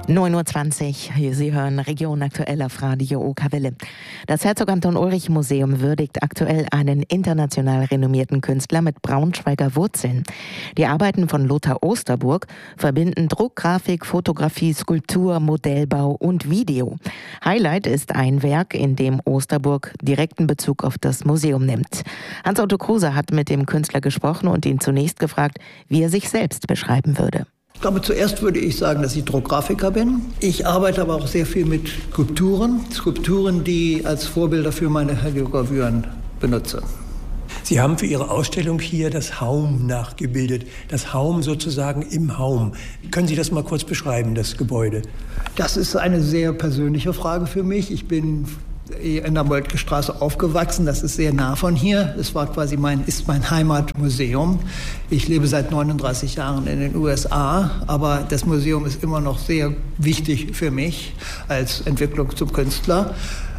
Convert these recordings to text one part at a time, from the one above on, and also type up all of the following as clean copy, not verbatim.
9:20 Uhr, Sie hören Region aktuell auf Radio Okerwelle. Das Herzog Anton Ulrich Museum würdigt aktuell einen international renommierten Künstler mit Braunschweiger Wurzeln. Die Arbeiten von Lothar Osterburg verbinden Druck, Grafik, Fotografie, Skulptur, Modellbau und Video. Highlight ist ein Werk, in dem Osterburg direkten Bezug auf das Museum nimmt. Hans-Otto Kruse hat mit dem Künstler gesprochen und ihn zunächst gefragt, wie er sich selbst beschreiben würde. Ich glaube, zuerst würde ich sagen, dass ich Druckgrafiker bin. Ich arbeite aber auch sehr viel mit Skulpturen, die als Vorbilder für meine Heliogravüren benutze. Sie haben für Ihre Ausstellung hier das Haum nachgebildet, das Haum sozusagen im Haum. Können Sie das mal kurz beschreiben, das Gebäude? Das ist eine sehr persönliche Frage für mich. Ich bin in der Moltke Straße aufgewachsen, das ist sehr nah von hier. Es war quasi mein Heimatmuseum. Ich lebe seit 39 Jahren in den USA, aber das Museum ist immer noch sehr wichtig für mich als Entwicklung zum Künstler.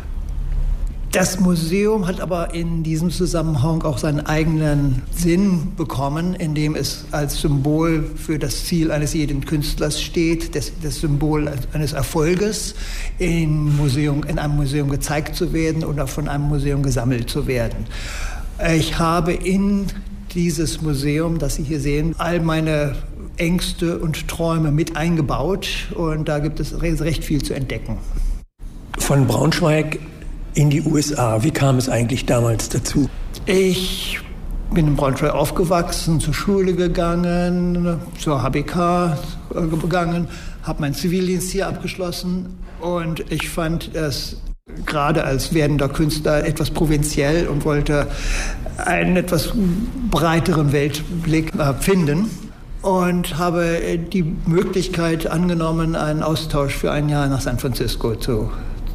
Das Museum hat aber in diesem Zusammenhang auch seinen eigenen Sinn bekommen, indem es als Symbol für das Ziel eines jeden Künstlers steht, das Symbol eines Erfolges, in einem Museum gezeigt zu werden oder von einem Museum gesammelt zu werden. Ich habe in dieses Museum, das Sie hier sehen, all meine Ängste und Träume mit eingebaut und da gibt es recht viel zu entdecken. Von Braunschweig in die USA. Wie kam es eigentlich damals dazu? Ich bin in Braunschweig aufgewachsen, zur Schule gegangen, zur HBK gegangen, habe meinen Zivildienst hier abgeschlossen und ich fand es gerade als werdender Künstler etwas provinziell und wollte einen etwas breiteren Weltblick finden. Und habe die Möglichkeit angenommen, einen Austausch für ein Jahr nach San Francisco zu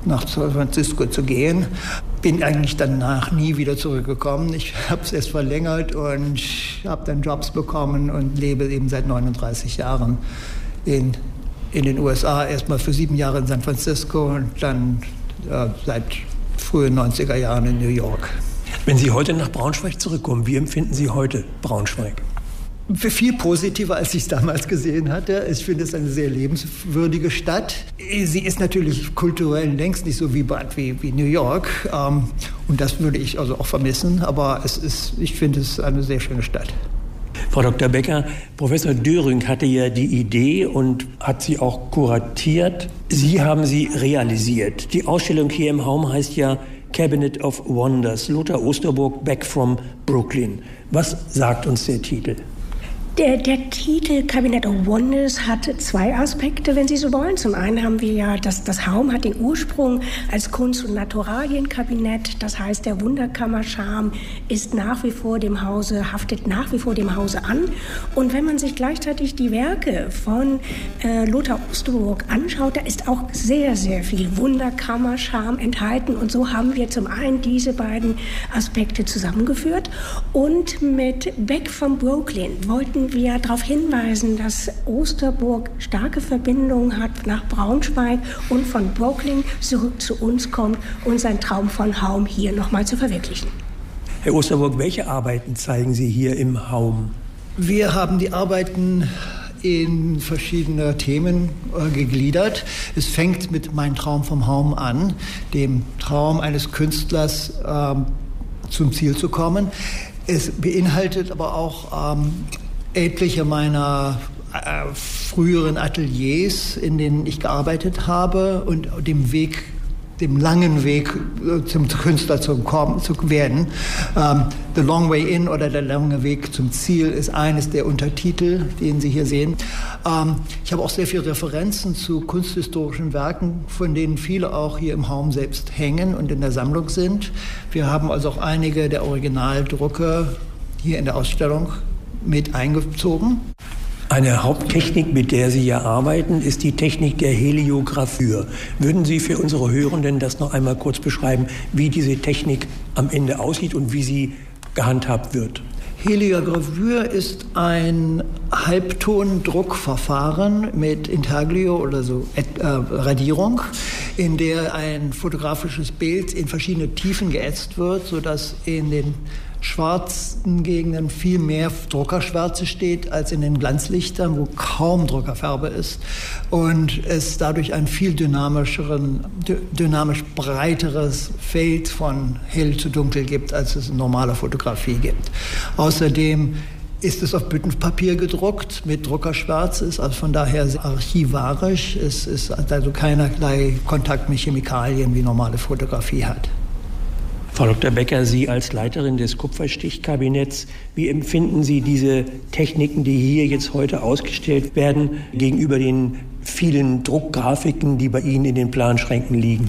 gehen. Bin eigentlich danach nie wieder zurückgekommen. Ich habe es erst verlängert und habe dann Jobs bekommen und lebe eben seit 39 Jahren in den USA. Erstmal für 7 Jahre in San Francisco und dann seit frühen 90er Jahren in New York. Wenn Sie heute nach Braunschweig zurückkommen, wie empfinden Sie heute Braunschweig? Viel positiver, als ich es damals gesehen hatte. Ich finde es eine sehr lebenswürdige Stadt. Sie ist natürlich kulturell längst nicht so vibrant wie New York. Und das würde ich also auch vermissen. Aber ich finde es eine sehr schöne Stadt. Frau Dr. Becker, Professor Döring hatte ja die Idee und hat sie auch kuratiert. Sie haben sie realisiert. Die Ausstellung hier im Haum heißt ja Cabinet of Wonders, Lothar Osterburg, Back from Brooklyn. Was sagt uns der Titel? Der Titel Cabinet of Wonders hat 2 Aspekte, wenn Sie so wollen. Zum einen haben wir ja, das Haum hat den Ursprung als Kunst- und Naturalienkabinett. Das heißt, der Wunderkammercharme haftet nach wie vor dem Hause an. Und wenn man sich gleichzeitig die Werke von Lothar Osterburg anschaut, da ist auch sehr, sehr viel Wunderkammercharme enthalten. Und so haben wir zum einen diese beiden Aspekte zusammengeführt. Und mit Back from Brooklyn wollten wir darauf hinweisen, dass Osterburg starke Verbindungen hat nach Braunschweig und von Brooklyn zurück zu uns kommt und seinen Traum von Haum hier nochmal zu verwirklichen. Herr Osterburg, welche Arbeiten zeigen Sie hier im Haum? Wir haben die Arbeiten in verschiedene Themen gegliedert. Es fängt mit Mein Traum vom Haum an, dem Traum eines Künstlers zum Ziel zu kommen. Es beinhaltet aber auch etliche meiner früheren Ateliers, in denen ich gearbeitet habe und dem langen Weg zum Künstler zu werden. The Long Way In oder der lange Weg zum Ziel ist eines der Untertitel, den Sie hier sehen. Ich habe auch sehr viele Referenzen zu kunsthistorischen Werken, von denen viele auch hier im Haum selbst hängen und in der Sammlung sind. Wir haben also auch einige der Originaldrucke hier in der Ausstellung mit eingezogen. Eine Haupttechnik, mit der Sie ja arbeiten, ist die Technik der Heliogravür. Würden Sie für unsere Hörenden das noch einmal kurz beschreiben, wie diese Technik am Ende aussieht und wie sie gehandhabt wird? Heliogravür ist ein Halbtondruckverfahren mit Intaglio oder so Radierung, in der ein fotografisches Bild in verschiedene Tiefen geätzt wird, sodass in den schwarzen Gegenden viel mehr Druckerschwärze steht als in den Glanzlichtern, wo kaum Druckerfarbe ist und es dadurch ein viel dynamisch breiteres Feld von hell zu dunkel gibt, als es in normaler Fotografie gibt. Außerdem ist es auf Büttenpapier gedruckt mit Druckerschwärze, ist also von daher archivarisch. Es ist also keinerlei Kontakt mit Chemikalien wie normale Fotografie hat. Frau Dr. Becker, Sie als Leiterin des Kupferstichkabinetts, wie empfinden Sie diese Techniken, die hier jetzt heute ausgestellt werden, gegenüber den vielen Druckgrafiken, die bei Ihnen in den Planschränken liegen?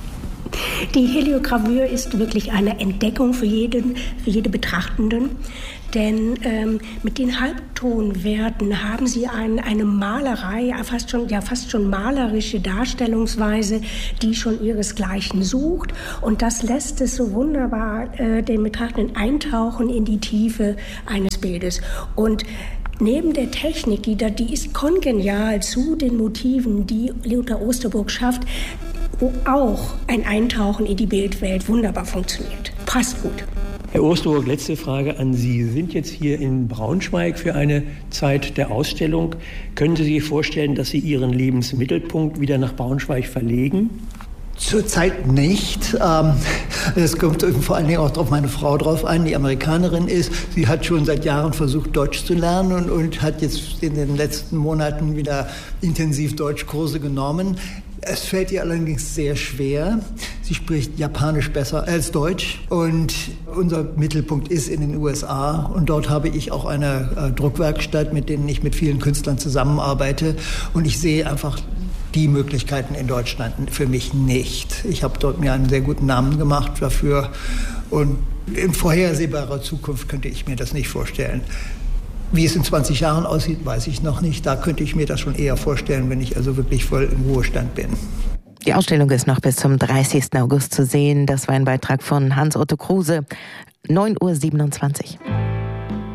Die Heliogravür ist wirklich eine Entdeckung für jede Betrachtenden. Denn mit den Halbtonwerten haben Sie eine Malerei, fast schon malerische Darstellungsweise, die schon ihresgleichen sucht. Und das lässt es so wunderbar den Betrachtenden eintauchen in die Tiefe eines Bildes. Und neben der Technik, die ist kongenial zu den Motiven, die Lothar Osterburg schafft, wo auch ein Eintauchen in die Bildwelt wunderbar funktioniert. Passt gut. Herr Osterburg, letzte Frage an Sie. Sie sind jetzt hier in Braunschweig für eine Zeit der Ausstellung. Können Sie sich vorstellen, dass Sie Ihren Lebensmittelpunkt wieder nach Braunschweig verlegen? Zurzeit nicht. Es kommt vor allen Dingen auch auf meine Frau drauf an, die Amerikanerin ist. Sie hat schon seit Jahren versucht, Deutsch zu lernen und hat jetzt in den letzten Monaten wieder intensiv Deutschkurse genommen. Es fällt ihr allerdings sehr schwer. Sie spricht Japanisch besser als Deutsch und unser Mittelpunkt ist in den USA und dort habe ich auch eine Druckwerkstatt, mit denen ich mit vielen Künstlern zusammenarbeite und ich sehe einfach die Möglichkeiten in Deutschland für mich nicht. Ich habe dort mir einen sehr guten Namen gemacht dafür und in vorhersehbarer Zukunft könnte ich mir das nicht vorstellen. Wie es in 20 Jahren aussieht, weiß ich noch nicht. Da könnte ich mir das schon eher vorstellen, wenn ich also wirklich voll im Ruhestand bin. Die Ausstellung ist noch bis zum 30. August zu sehen. Das war ein Beitrag von Hans-Otto Kruse, 9:27 Uhr.